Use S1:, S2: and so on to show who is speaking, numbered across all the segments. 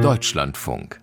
S1: Deutschlandfunk.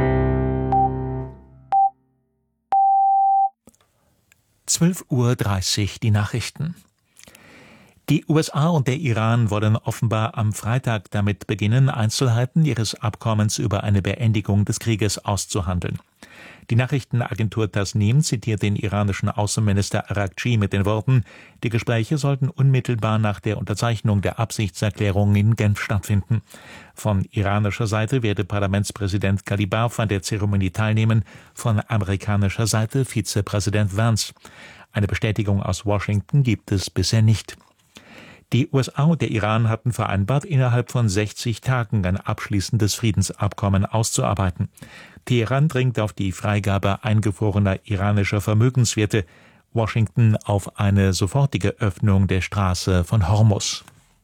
S1: (12:30 Uhr) die Nachrichten. Die USA und der Iran wollen offenbar am Freitag damit beginnen, Einzelheiten ihres Abkommens über eine Beendigung des Krieges auszuhandeln. Die Nachrichtenagentur Tasnim zitiert den iranischen Außenminister Araghchi mit den Worten: Die Gespräche sollten unmittelbar nach der Unterzeichnung der Absichtserklärung in Genf stattfinden. Von iranischer Seite werde Parlamentspräsident Ghalibaf an der Zeremonie teilnehmen, von amerikanischer Seite Vizepräsident Vance. Eine Bestätigung aus Washington gibt es bisher nicht. Die USA und der Iran hatten vereinbart, innerhalb von 60 Tagen ein abschließendes Friedensabkommen auszuarbeiten. Teheran dringt auf die Freigabe eingefrorener iranischer Vermögenswerte, Washington auf eine sofortige Öffnung der Straße von Hormuz.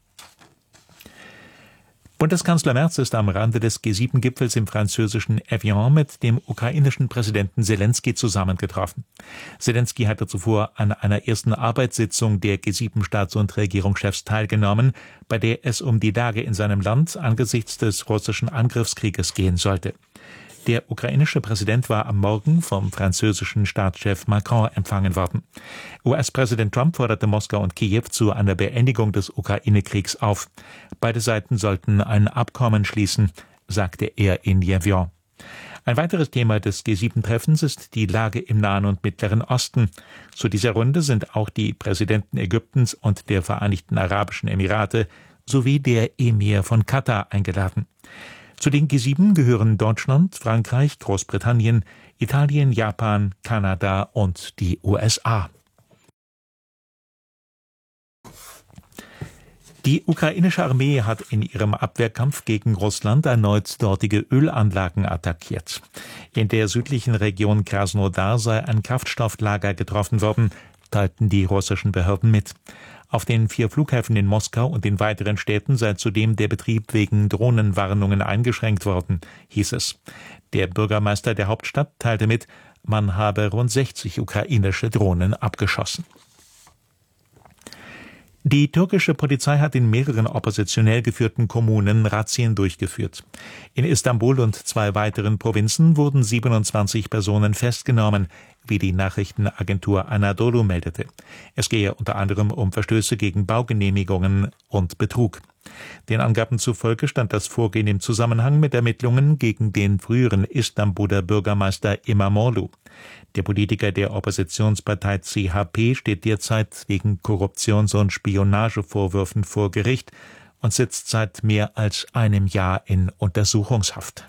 S1: Bundeskanzler Merz ist am Rande des G7-Gipfels im französischen Evian mit dem ukrainischen Präsidenten Selenskyj zusammengetroffen. Selenskyj hatte zuvor an einer ersten Arbeitssitzung der G7-Staats- und Regierungschefs teilgenommen, bei der es um die Lage in seinem Land angesichts des russischen Angriffskrieges gehen sollte. Der ukrainische Präsident war am Morgen vom französischen Staatschef Macron empfangen worden. US-Präsident Trump forderte Moskau und Kiew zu einer Beendigung des Ukraine-Kriegs auf. Beide Seiten sollten ein Abkommen schließen, sagte er in Evian. Ein weiteres Thema des G7-Treffens ist die Lage im Nahen und Mittleren Osten. Zu dieser Runde sind auch die Präsidenten Ägyptens und der Vereinigten Arabischen Emirate sowie der Emir von Katar eingeladen. Zu den G7 gehören Deutschland, Frankreich, Großbritannien, Italien, Japan, Kanada und die USA. Die ukrainische Armee hat in ihrem Abwehrkampf gegen Russland erneut dortige Ölanlagen attackiert. In der südlichen Region Krasnodar sei ein Kraftstofflager getroffen worden, teilten die russischen Behörden mit. Auf den 4 Flughäfen in Moskau und in weiteren Städten sei zudem der Betrieb wegen Drohnenwarnungen eingeschränkt worden, hieß es. Der Bürgermeister der Hauptstadt teilte mit, man habe rund 60 ukrainische Drohnen abgeschossen. Die türkische Polizei hat in mehreren oppositionell geführten Kommunen Razzien durchgeführt. In Istanbul und 2 weiteren Provinzen wurden 27 Personen festgenommen, wie die Nachrichtenagentur Anadolu meldete. Es gehe unter anderem um Verstöße gegen Baugenehmigungen und Betrug. Den Angaben zufolge stand das Vorgehen im Zusammenhang mit Ermittlungen gegen den früheren Istanbuler Bürgermeister İmamoğlu. Der Politiker der Oppositionspartei CHP steht derzeit wegen Korruptions- und Spionagevorwürfen vor Gericht und sitzt seit mehr als einem Jahr in Untersuchungshaft.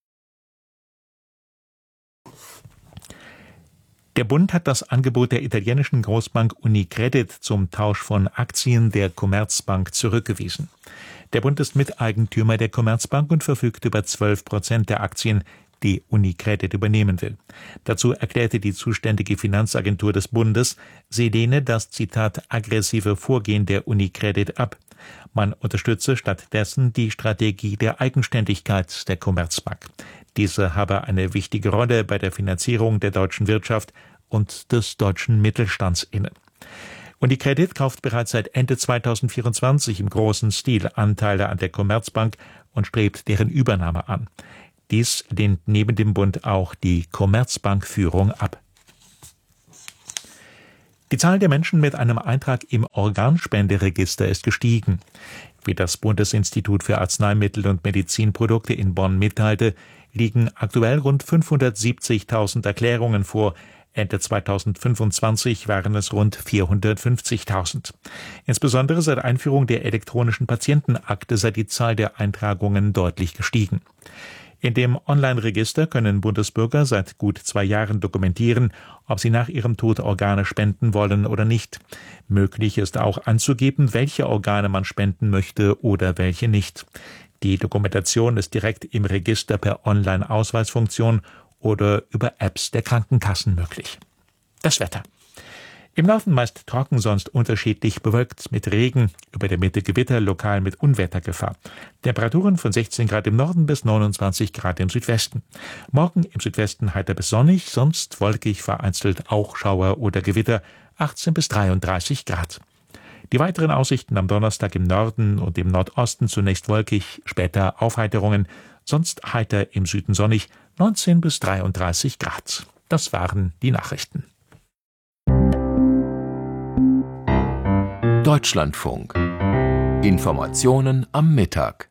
S1: Der Bund hat das Angebot der italienischen Großbank Unicredit zum Tausch von Aktien der Commerzbank zurückgewiesen. Der Bund ist Miteigentümer der Commerzbank und verfügt über 12% der Aktien, die Unicredit übernehmen will. Dazu erklärte die zuständige Finanzagentur des Bundes, sie lehne das, Zitat, aggressive Vorgehen der Unicredit ab. Man unterstütze stattdessen die Strategie der Eigenständigkeit der Commerzbank. Diese habe eine wichtige Rolle bei der Finanzierung der deutschen Wirtschaft und des deutschen Mittelstands inne. Unicredit kauft bereits seit Ende 2024 im großen Stil Anteile an der Commerzbank und strebt deren Übernahme an. Dies lehnt neben dem Bund auch die Commerzbank-Führung ab. Die Zahl der Menschen mit einem Eintrag im Organspenderegister ist gestiegen. Wie das Bundesinstitut für Arzneimittel und Medizinprodukte in Bonn mitteilte, liegen aktuell rund 570.000 Erklärungen vor. Ende 2025 waren es rund 450.000. Insbesondere seit Einführung der elektronischen Patientenakte sei die Zahl der Eintragungen deutlich gestiegen. In dem Online-Register können Bundesbürger seit gut 2 Jahren dokumentieren, ob sie nach ihrem Tod Organe spenden wollen oder nicht. Möglich ist auch anzugeben, welche Organe man spenden möchte oder welche nicht. Die Dokumentation ist direkt im Register per Online-Ausweisfunktion oder über Apps der Krankenkassen möglich. Das Wetter. Im Laufen meist trocken, sonst unterschiedlich bewölkt mit Regen, über der Mitte Gewitter, lokal mit Unwettergefahr. Temperaturen von 16 Grad im Norden bis 29 Grad im Südwesten. Morgen im Südwesten heiter bis sonnig, sonst wolkig, vereinzelt auch Schauer oder Gewitter, 18 bis 33 Grad. Die weiteren Aussichten am Donnerstag im Norden und im Nordosten zunächst wolkig, später Aufheiterungen, sonst heiter im Süden sonnig, 19 bis 33 Grad. Das waren die Nachrichten.
S2: Deutschlandfunk. Informationen am Mittag.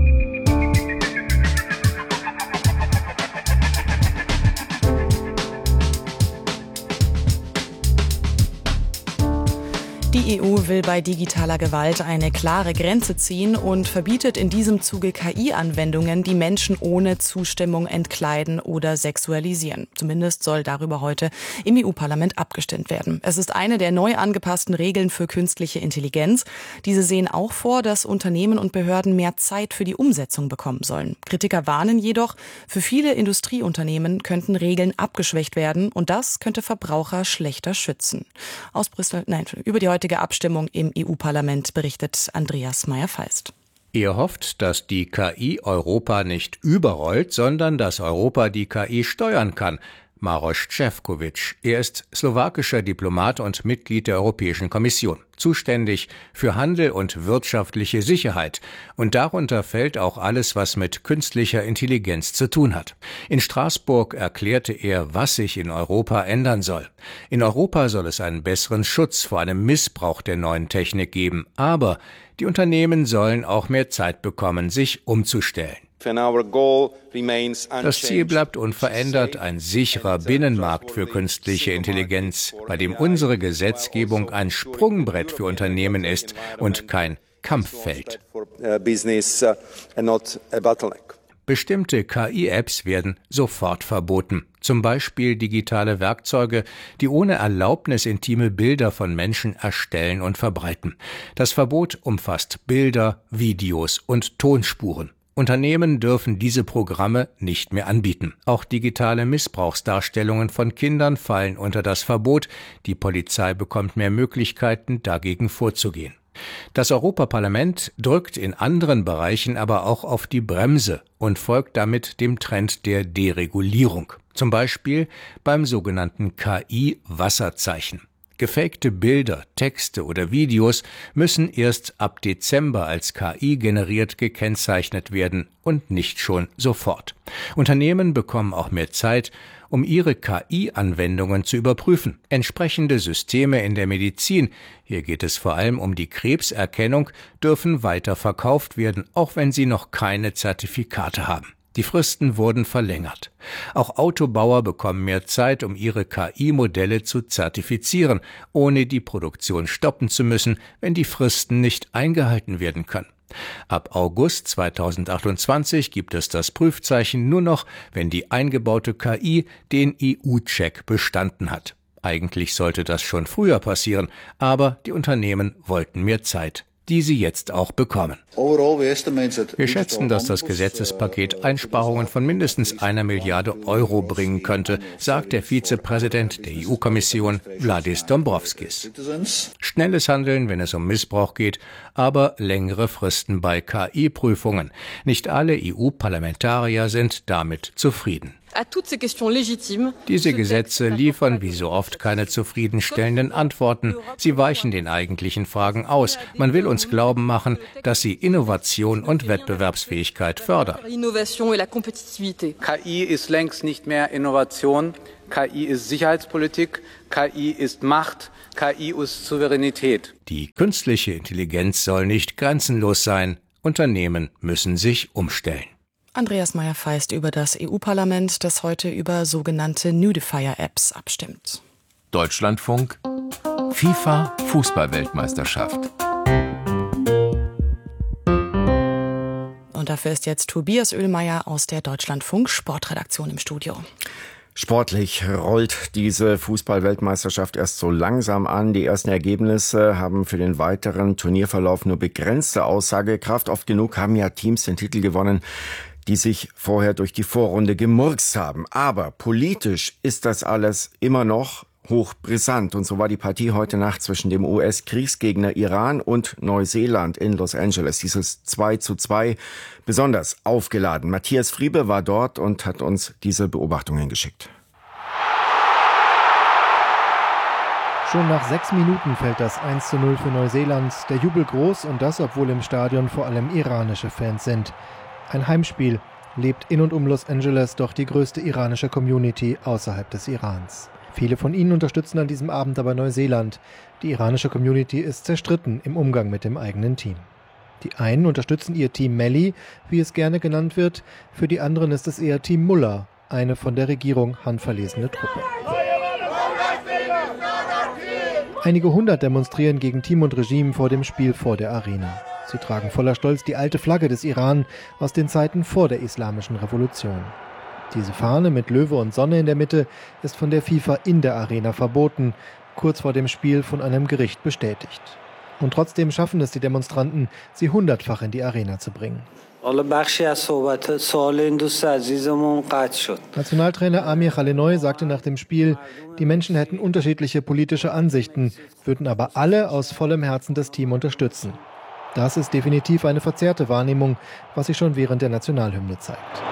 S3: Die EU will bei digitaler Gewalt eine klare Grenze ziehen und verbietet in diesem Zuge KI-Anwendungen, die Menschen ohne Zustimmung entkleiden oder sexualisieren. Zumindest soll darüber heute im EU-Parlament abgestimmt werden. Es ist eine der neu angepassten Regeln für künstliche Intelligenz. Diese sehen auch vor, dass Unternehmen und Behörden mehr Zeit für die Umsetzung bekommen sollen. Kritiker warnen jedoch, für viele Industrieunternehmen könnten Regeln abgeschwächt werden und das könnte Verbraucher schlechter schützen. Über die heutige Abstimmung im EU-Parlament berichtet Andreas Meyer-Feist.
S4: Er hofft, dass die KI Europa nicht überrollt, sondern dass Europa die KI steuern kann. Maroš Šefčovič. Er ist slowakischer Diplomat und Mitglied der Europäischen Kommission, zuständig für Handel und wirtschaftliche Sicherheit. Und darunter fällt auch alles, was mit künstlicher Intelligenz zu tun hat. In Straßburg erklärte er, was sich in Europa ändern soll. In Europa soll es einen besseren Schutz vor einem Missbrauch der neuen Technik geben. Aber die Unternehmen sollen auch mehr Zeit bekommen, sich umzustellen. Das Ziel bleibt unverändert, ein sicherer Binnenmarkt für künstliche Intelligenz, bei dem unsere Gesetzgebung ein Sprungbrett für Unternehmen ist und kein Kampffeld. Bestimmte KI-Apps werden sofort verboten. Zum Beispiel digitale Werkzeuge, die ohne Erlaubnis intime Bilder von Menschen erstellen und verbreiten. Das Verbot umfasst Bilder, Videos und Tonspuren. Unternehmen dürfen diese Programme nicht mehr anbieten. Auch digitale Missbrauchsdarstellungen von Kindern fallen unter das Verbot. Die Polizei bekommt mehr Möglichkeiten, dagegen vorzugehen. Das Europaparlament drückt in anderen Bereichen aber auch auf die Bremse und folgt damit dem Trend der Deregulierung. Zum Beispiel beim sogenannten KI-Wasserzeichen. Gefakte Bilder, Texte oder Videos müssen erst ab Dezember als KI generiert gekennzeichnet werden und nicht schon sofort. Unternehmen bekommen auch mehr Zeit, um ihre KI-Anwendungen zu überprüfen. Entsprechende Systeme in der Medizin, hier geht es vor allem um die Krebserkennung, dürfen weiter verkauft werden, auch wenn sie noch keine Zertifikate haben. Die Fristen wurden verlängert. Auch Autobauer bekommen mehr Zeit, um ihre KI-Modelle zu zertifizieren, ohne die Produktion stoppen zu müssen, wenn die Fristen nicht eingehalten werden können. Ab August 2028 gibt es das Prüfzeichen nur noch, wenn die eingebaute KI den EU-Check bestanden hat. Eigentlich sollte das schon früher passieren, aber die Unternehmen wollten mehr Zeit, die sie jetzt auch bekommen. Wir schätzen, dass das Gesetzespaket Einsparungen von mindestens 1 Milliarde Euro bringen könnte, sagt der Vizepräsident der EU-Kommission Valdis Dombrovskis. Schnelles Handeln, wenn es um Missbrauch geht, aber längere Fristen bei KI-Prüfungen. Nicht alle EU-Parlamentarier sind damit zufrieden. Diese Gesetze liefern wie so oft keine zufriedenstellenden Antworten. Sie weichen den eigentlichen Fragen aus. Man will uns glauben machen, dass sie Innovation und Wettbewerbsfähigkeit fördern.
S5: KI ist längst nicht mehr Innovation. KI ist Sicherheitspolitik. KI ist Macht. KI ist Souveränität.
S4: Die künstliche Intelligenz soll nicht grenzenlos sein. Unternehmen müssen sich umstellen.
S3: Andreas Meyer-Feist über das EU-Parlament, das heute über sogenannte Nudifier-Apps abstimmt.
S2: Deutschlandfunk. FIFA Fußball-Weltmeisterschaft.
S3: Und dafür ist jetzt Tobias Oehlmeier aus der Deutschlandfunk Sportredaktion im Studio.
S6: Sportlich rollt diese Fußball-Weltmeisterschaft erst so langsam an. Die ersten Ergebnisse haben für den weiteren Turnierverlauf nur begrenzte Aussagekraft. Oft genug haben ja Teams den Titel gewonnen, die sich vorher durch die Vorrunde gemurkst haben. Aber politisch ist das alles immer noch hochbrisant. Und so war die Partie heute Nacht zwischen dem US-Kriegsgegner Iran und Neuseeland in Los Angeles. Dieses 2:2 besonders aufgeladen. Matthias Friebe war dort und hat uns diese Beobachtungen geschickt.
S7: Schon nach 6 Minuten fällt das 1:0 für Neuseeland. Der Jubel groß und das, obwohl im Stadion vor allem iranische Fans sind. Ein Heimspiel. lebt in und um Los Angeles doch die größte iranische Community außerhalb des Irans. Viele von ihnen unterstützen an diesem Abend aber Neuseeland. Die iranische Community ist zerstritten im Umgang mit dem eigenen Team. Die einen unterstützen ihr Team Melli, wie es gerne genannt wird. Für die anderen ist es eher Team Mullah, eine von der Regierung handverlesene Truppe. Einige hundert demonstrieren gegen Team und Regime vor dem Spiel vor der Arena. Sie tragen voller Stolz die alte Flagge des Iran aus den Zeiten vor der Islamischen Revolution. Diese Fahne mit Löwe und Sonne in der Mitte ist von der FIFA in der Arena verboten, kurz vor dem Spiel von einem Gericht bestätigt. Und trotzdem schaffen es die Demonstranten, sie 100-fach in die Arena zu bringen. Nationaltrainer Amir Khalenoy sagte nach dem Spiel, die Menschen hätten unterschiedliche politische Ansichten, würden aber alle aus vollem Herzen das Team unterstützen. Das ist definitiv eine verzerrte Wahrnehmung, was sich schon während der Nationalhymne zeigt.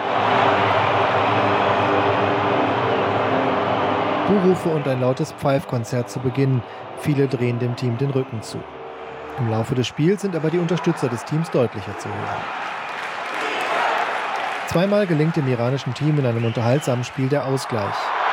S7: Buhrufe und ein lautes Pfeifkonzert zu Beginn. Viele drehen dem Team den Rücken zu. Im Laufe des Spiels sind aber die Unterstützer des Teams deutlicher zu hören. Zweimal gelingt dem iranischen Team in einem unterhaltsamen Spiel der Ausgleich.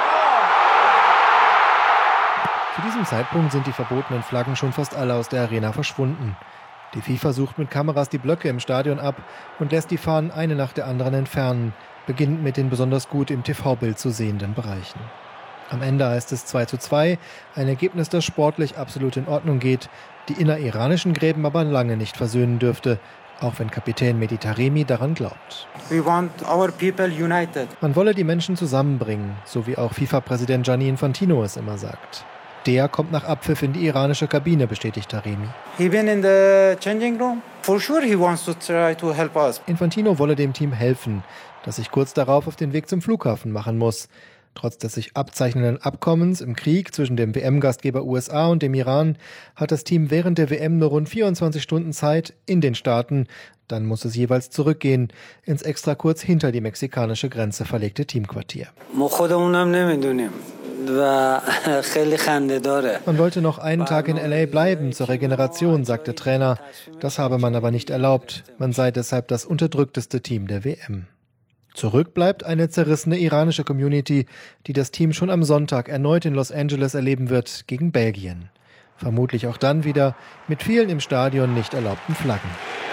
S7: Zu diesem Zeitpunkt sind die verbotenen Flaggen schon fast alle aus der Arena verschwunden. Die FIFA sucht mit Kameras die Blöcke im Stadion ab und lässt die Fahnen eine nach der anderen entfernen, beginnend mit den besonders gut im TV-Bild zu sehenden Bereichen. Am Ende heißt es 2:2, ein Ergebnis, das sportlich absolut in Ordnung geht, die inneriranischen Gräben aber lange nicht versöhnen dürfte, auch wenn Kapitän Mehdi Taremi daran glaubt. Man wolle die Menschen zusammenbringen, so wie auch FIFA-Präsident Gianni Infantino es immer sagt. Der kommt nach Abpfiff in die iranische Kabine, bestätigt Taremi. Infantino wolle dem Team helfen, das sich kurz darauf auf den Weg zum Flughafen machen muss. Trotz des sich abzeichnenden Abkommens im Krieg zwischen dem WM-Gastgeber USA und dem Iran hat das Team während der WM nur rund 24 Stunden Zeit in den Staaten. Dann muss es jeweils zurückgehen ins extra kurz hinter die mexikanische Grenze verlegte Teamquartier. Man wollte noch einen Tag in LA bleiben zur Regeneration, sagt der Trainer. Das habe man aber nicht erlaubt. Man sei deshalb das unterdrückteste Team der WM. Zurück bleibt eine zerrissene iranische Community, die das Team schon am Sonntag erneut in Los Angeles erleben wird gegen Belgien. Vermutlich auch dann wieder mit vielen im Stadion nicht erlaubten Flaggen.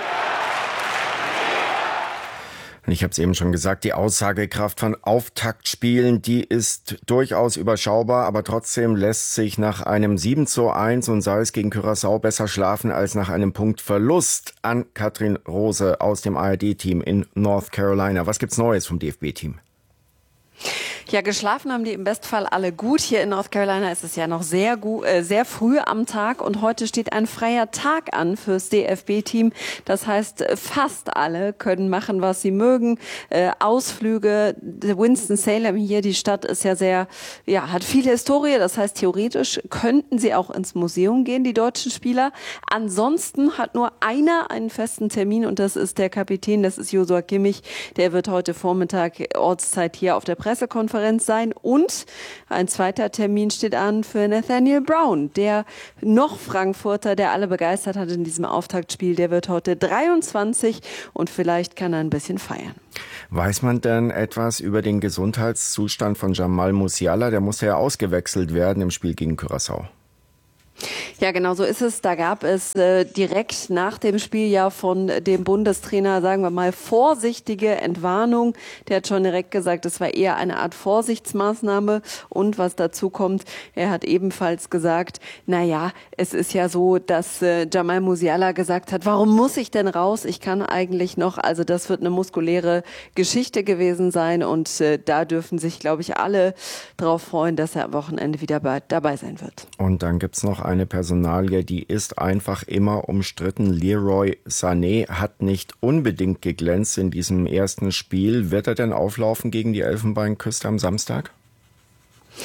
S6: Ich habe es eben schon gesagt, die Aussagekraft von Auftaktspielen, die ist durchaus überschaubar, aber trotzdem lässt sich nach einem 7:1 und sei es gegen Curaçao besser schlafen als nach einem Punktverlust. An Katrin Rose aus dem ARD-Team in North Carolina. Was gibt's Neues vom DFB-Team?
S8: Ja, geschlafen haben die im Bestfall alle gut. Hier in North Carolina ist es ja noch sehr früh am Tag und heute steht ein freier Tag an fürs DFB-Team. Das heißt, fast alle können machen, was sie mögen. Ausflüge, Winston-Salem hier, die Stadt ist hat viel Historie. Das heißt, theoretisch könnten sie auch ins Museum gehen, die deutschen Spieler. Ansonsten hat nur einer einen festen Termin und das ist der Kapitän, das ist Joshua Kimmich. Der wird heute Vormittag Ortszeit hier auf der Pressekonferenz sein und ein zweiter Termin steht an für Nathaniel Brown, der noch Frankfurter, der alle begeistert hat in diesem Auftaktspiel. Der wird heute 23 und vielleicht kann er ein bisschen feiern.
S6: Weiß man denn etwas über den Gesundheitszustand von Jamal Musiala? Der musste ja ausgewechselt werden im Spiel gegen Curaçao.
S8: Ja, genau so ist es. Da gab es direkt nach dem Spiel ja von dem Bundestrainer, sagen wir mal, vorsichtige Entwarnung. Der hat schon direkt gesagt, es war eher eine Art Vorsichtsmaßnahme. Und was dazu kommt, er hat ebenfalls gesagt, es ist ja so, dass Jamal Musiala gesagt hat, warum muss ich denn raus? Ich kann eigentlich noch. Also das wird eine muskuläre Geschichte gewesen sein. Und da dürfen sich, glaube ich, alle darauf freuen, dass er am Wochenende wieder dabei sein wird.
S6: Und dann gibt's noch eine Personalie, die ist einfach immer umstritten. Leroy Sané hat nicht unbedingt geglänzt in diesem ersten Spiel. Wird er denn auflaufen gegen die Elfenbeinküste am Samstag?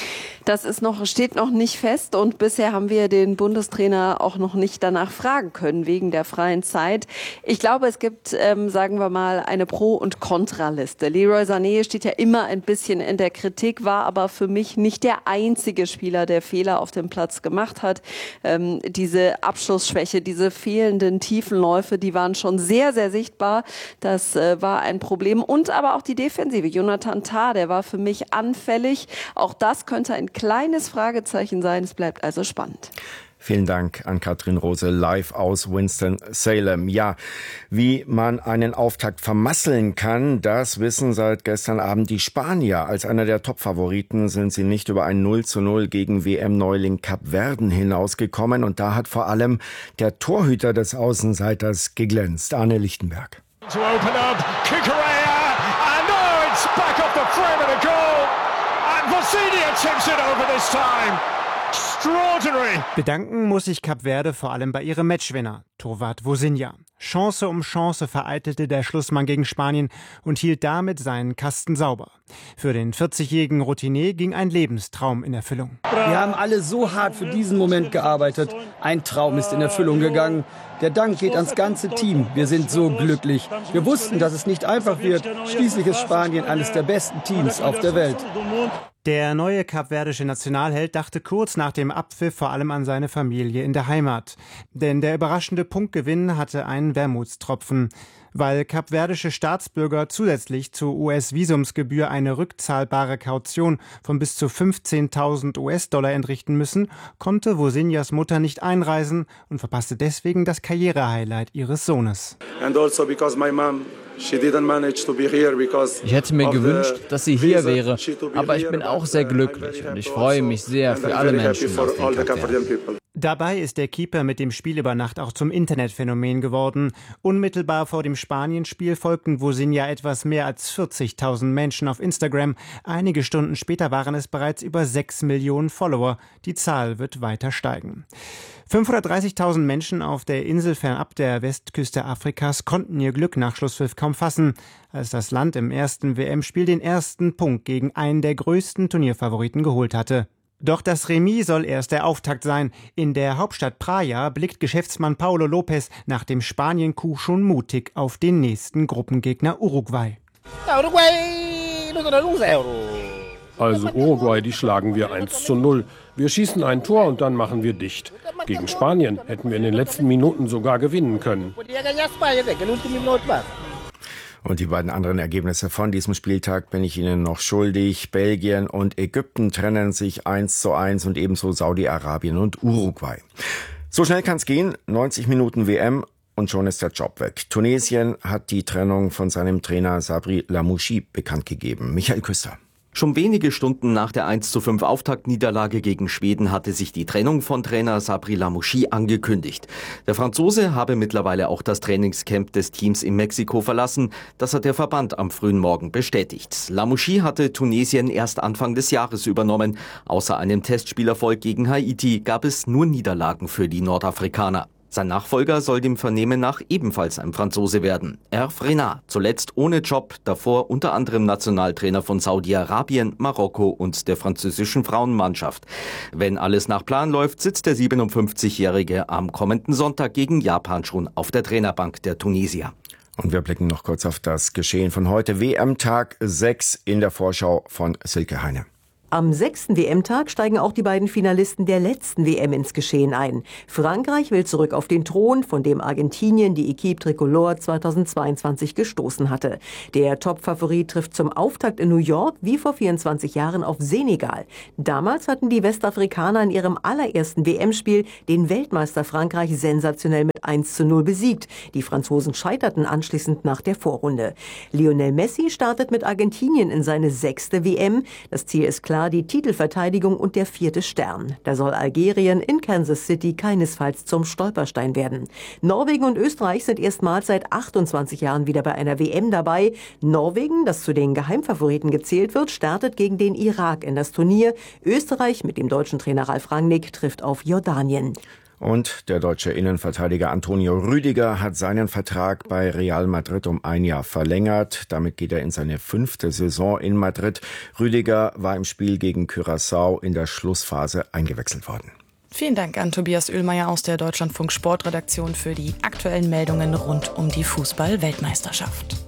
S8: Das steht noch nicht fest und bisher haben wir den Bundestrainer auch noch nicht danach fragen können, wegen der freien Zeit. Ich glaube, es gibt, sagen wir mal, eine Pro- und Kontraliste. Leroy Sané steht ja immer ein bisschen in der Kritik, war aber für mich nicht der einzige Spieler, der Fehler auf dem Platz gemacht hat. Diese Abschlussschwäche, diese fehlenden Tiefenläufe, die waren schon sehr, sehr sichtbar. Das war ein Problem. Und aber auch die Defensive. Jonathan Tah, der war für mich anfällig. Auch das könnte ein kleines Fragezeichen sein. Es bleibt also spannend.
S6: Vielen Dank an Katrin Rose, live aus Winston-Salem. Ja, wie man einen Auftakt vermasseln kann, das wissen seit gestern Abend die Spanier. Als einer der Top-Favoriten sind sie nicht über ein 0:0 gegen WM-Neuling Kapverden hinausgekommen. Und da hat vor allem der Torhüter des Außenseiters geglänzt, Arne Lichtenberg.
S9: To open up, Cucurella, and oh, it's back off the frame of the goal, and Vosinia tips it over this time. Extraordinary.
S10: Bedanken muss sich Kap Verde vor allem bei ihrem Matchwinner, Torwart Vosinha. Chance um Chance vereitelte der Schlussmann gegen Spanien und hielt damit seinen Kasten sauber. Für den 40-jährigen Routinier ging ein Lebenstraum in Erfüllung.
S11: Wir haben alle so hart für diesen Moment gearbeitet. Ein Traum ist in Erfüllung gegangen. Der Dank geht ans ganze Team. Wir sind so glücklich. Wir wussten, dass es nicht einfach wird. Schließlich ist Spanien eines der besten Teams auf der Welt.
S10: Der neue kapverdische Nationalheld dachte kurz nach dem Abpfiff vor allem an seine Familie in der Heimat. Denn der überraschende Punktgewinn hatte einen Wermutstropfen. Weil kapverdische Staatsbürger zusätzlich zur US-Visumsgebühr eine rückzahlbare Kaution von bis zu 15.000 US-Dollar entrichten müssen, konnte Vosinhas Mutter nicht einreisen und verpasste deswegen das Karrierehighlight ihres Sohnes.
S12: Ich hätte mir gewünscht, dass sie hier wäre, aber ich bin auch sehr glücklich und ich freue mich sehr für alle Menschen aus den Kapverden.
S10: Dabei ist der Keeper mit dem Spiel über Nacht auch zum Internetphänomen geworden. Unmittelbar vor dem Spanienspiel folgten Vosinha etwas mehr als 40.000 Menschen auf Instagram. Einige Stunden später waren es bereits über 6 Millionen Follower. Die Zahl wird weiter steigen. 530.000 Menschen auf der Insel fernab der Westküste Afrikas konnten ihr Glück nach Schlusspfiff kaum fassen, als das Land im ersten WM-Spiel den ersten Punkt gegen einen der größten Turnierfavoriten geholt hatte. Doch das Remis soll erst der Auftakt sein. In der Hauptstadt Praia blickt Geschäftsmann Paulo Lopez nach dem Spanien-Coup schon mutig auf den nächsten Gruppengegner Uruguay.
S13: Also Uruguay, die schlagen wir 1:0. Wir schießen ein Tor und dann machen wir dicht. Gegen Spanien hätten wir in den letzten Minuten sogar gewinnen können.
S6: Und die beiden anderen Ergebnisse von diesem Spieltag bin ich Ihnen noch schuldig. Belgien und Ägypten trennen sich 1:1 und ebenso Saudi-Arabien und Uruguay. So schnell kann's gehen. 90 Minuten WM und schon ist der Job weg. Tunesien hat die Trennung von seinem Trainer Sabri Lamouchi bekannt gegeben. Michael Küster.
S14: Schon wenige Stunden nach der 1:5 Auftaktniederlage gegen Schweden hatte sich die Trennung von Trainer Sabri Lamouchi angekündigt. Der Franzose habe mittlerweile auch das Trainingscamp des Teams in Mexiko verlassen. Das hat der Verband am frühen Morgen bestätigt. Lamouchi hatte Tunesien erst Anfang des Jahres übernommen. Außer einem Testspielerfolg gegen Haiti gab es nur Niederlagen für die Nordafrikaner. Sein Nachfolger soll dem Vernehmen nach ebenfalls ein Franzose werden. Hervé Renard, zuletzt ohne Job, davor unter anderem Nationaltrainer von Saudi-Arabien, Marokko und der französischen Frauenmannschaft. Wenn alles nach Plan läuft, sitzt der 57-Jährige am kommenden Sonntag gegen Japan schon auf der Trainerbank der Tunesier.
S6: Und wir blicken noch kurz auf das Geschehen von heute. WM-Tag 6 in der Vorschau von Silke Heine.
S15: Am 6. WM-Tag steigen auch die beiden Finalisten der letzten WM ins Geschehen ein. Frankreich will zurück auf den Thron, von dem Argentinien die Équipe Tricolore 2022 gestoßen hatte. Der Top-Favorit trifft zum Auftakt in New York wie vor 24 Jahren auf Senegal. Damals hatten die Westafrikaner in ihrem allerersten WM-Spiel den Weltmeister Frankreich sensationell mit 1:0 besiegt. Die Franzosen scheiterten anschließend nach der Vorrunde. Lionel Messi startet mit Argentinien in seine 6. WM. Das Ziel ist klar, die Titelverteidigung und der 4. Stern. Da soll Algerien in Kansas City keinesfalls zum Stolperstein werden. Norwegen und Österreich sind erstmals seit 28 Jahren wieder bei einer WM dabei. Norwegen, das zu den Geheimfavoriten gezählt wird, startet gegen den Irak in das Turnier. Österreich mit dem deutschen Trainer Ralf Rangnick trifft auf Jordanien.
S6: Und der deutsche Innenverteidiger Antonio Rüdiger hat seinen Vertrag bei Real Madrid um 1 Jahr verlängert. Damit geht er in seine 5. Saison in Madrid. Rüdiger war im Spiel gegen Curaçao in der Schlussphase eingewechselt worden.
S3: Vielen Dank an Tobias Oehlmeier aus der Deutschlandfunk Sportredaktion für die aktuellen Meldungen rund um die Fußball-Weltmeisterschaft.